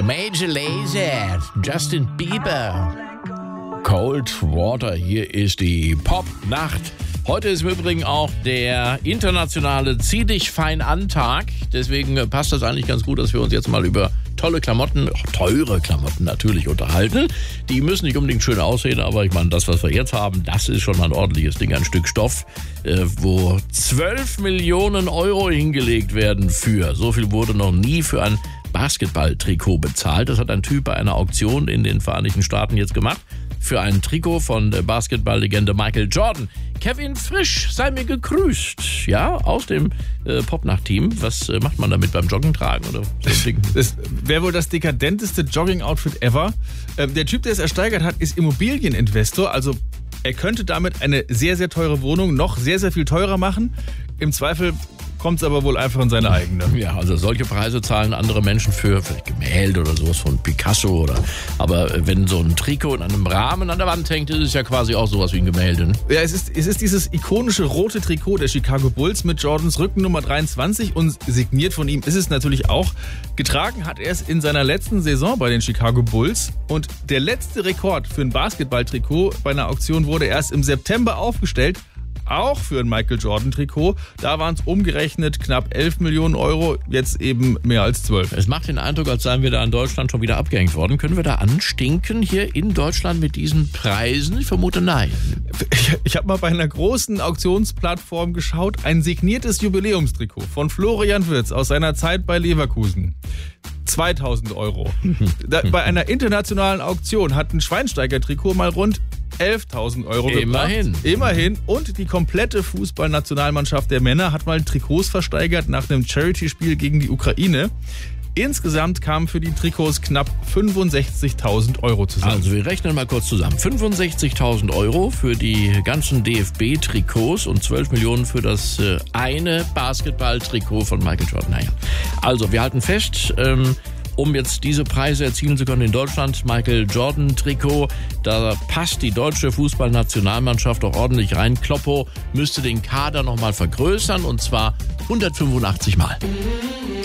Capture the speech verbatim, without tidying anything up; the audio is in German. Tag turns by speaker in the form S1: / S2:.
S1: The Major Lazer, Justin Bieber, Cold Water. Hier ist die Pop-Nacht. Heute ist im Übrigen auch der internationale Zieh dich fein an Tag. Deswegen passt das eigentlich ganz gut, dass wir uns jetzt mal über tolle Klamotten, teure Klamotten natürlich unterhalten. Die müssen nicht unbedingt schön aussehen, aber ich meine, das, was wir jetzt haben, das ist schon mal ein ordentliches Ding, ein Stück Stoff, äh, wo zwölf Millionen Euro hingelegt werden für. So viel wurde noch nie für ein Basketball-Trikot bezahlt. Das hat ein Typ bei einer Auktion in den Vereinigten Staaten jetzt gemacht. Für ein Trikot von der Basketball-Legende Michael Jordan. Kevin Frisch, sei mir gegrüßt. Ja, aus dem äh, Popnacht-Team. Was äh, macht man damit beim Joggen tragen? Oder so
S2: das wäre wohl das dekadenteste Jogging-Outfit ever. Ähm, der Typ, der es ersteigert hat, ist Immobilieninvestor. Also er könnte damit eine sehr, sehr teure Wohnung noch sehr, sehr viel teurer machen. Im Zweifel kommt es aber wohl einfach in seine eigene.
S1: Ja, also solche Preise zahlen andere Menschen für vielleicht Gemälde oder sowas von Picasso. Oder. Aber wenn so ein Trikot in einem Rahmen an der Wand hängt, ist es ja quasi auch sowas wie ein Gemälde. Ne?
S2: Ja, es ist, es ist dieses ikonische rote Trikot der Chicago Bulls mit Jordans Rückennummer dreiundzwanzig und signiert von ihm ist es natürlich auch. Getragen hat er es in seiner letzten Saison bei den Chicago Bulls und der letzte Rekord für ein Basketball-Trikot bei einer Auktion wurde erst im September aufgestellt. Auch für ein Michael Jordan-Trikot. Da waren es umgerechnet knapp elf Millionen Euro, jetzt eben mehr als zwölf.
S1: Es macht den Eindruck, als seien wir da in Deutschland schon wieder abgehängt worden. Können wir da anstinken hier in Deutschland mit diesen Preisen? Ich vermute nein.
S2: Ich, ich habe mal bei einer großen Auktionsplattform geschaut, ein signiertes Jubiläumstrikot von Florian Wirtz aus seiner Zeit bei Leverkusen. zweitausend Euro. Da, bei einer internationalen Auktion hat ein Schweinsteiger-Trikot mal rund elftausend Euro gebracht.
S1: Immerhin.
S2: Immerhin. Und die komplette Fußballnationalmannschaft der Männer hat mal Trikots versteigert nach einem Charity-Spiel gegen die Ukraine. Insgesamt kamen für die Trikots knapp fünfundsechzigtausend Euro zusammen.
S1: Also wir rechnen mal kurz zusammen. fünfundsechzigtausend Euro für die ganzen D F B-Trikots und zwölf Millionen für das äh, eine Basketball-Trikot von Michael Jordan. Naja, also wir halten fest, ähm, um jetzt diese Preise erzielen zu können in Deutschland, Michael Jordan-Trikot, da passt die deutsche Fußballnationalmannschaft auch ordentlich rein. Kloppo müsste den Kader nochmal vergrößern und zwar hundertfünfundachtzig Mal.